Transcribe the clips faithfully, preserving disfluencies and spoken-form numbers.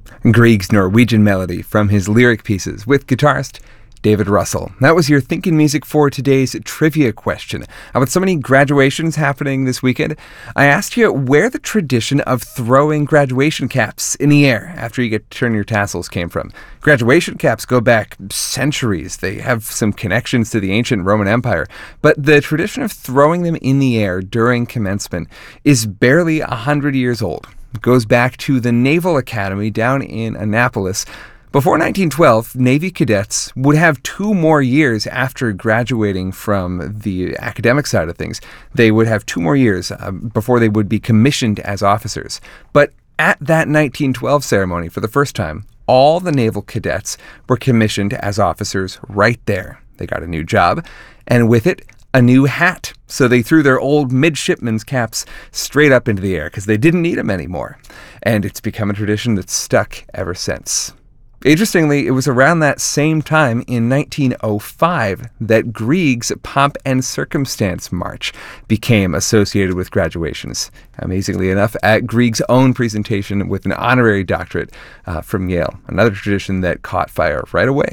Grieg's Norwegian Melody from his lyric pieces with guitarist David Russell. That was your Thinkin' Music for today's trivia question. With so many graduations happening this weekend, I asked you where the tradition of throwing graduation caps in the air after you get to turn your tassels came from. Graduation caps go back centuries. They have some connections to the ancient Roman Empire, but the tradition of throwing them in the air during commencement is barely a hundred years old. It goes back to the Naval Academy down in Annapolis. Before nineteen twelve, Navy cadets would have two more years after graduating from the academic side of things. They would have two more years uh, before they would be commissioned as officers. But at that nineteen twelve ceremony, for the first time, all the naval cadets were commissioned as officers right there. They got a new job, and with it, a new hat. So they threw their old midshipmen's caps straight up into the air because they didn't need them anymore. And it's become a tradition that's stuck ever since. Interestingly, it was around that same time in nineteen oh five that Grieg's Pomp and Circumstance March became associated with graduations. Amazingly enough, at Grieg's own presentation with an honorary doctorate uh, from Yale, another tradition that caught fire right away.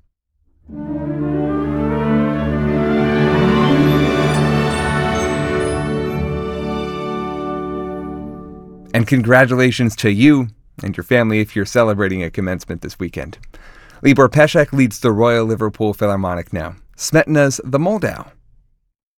And congratulations to you and your family if you're celebrating a commencement this weekend. Libor Pesek leads the Royal Liverpool Philharmonic now. Smetana's The Moldau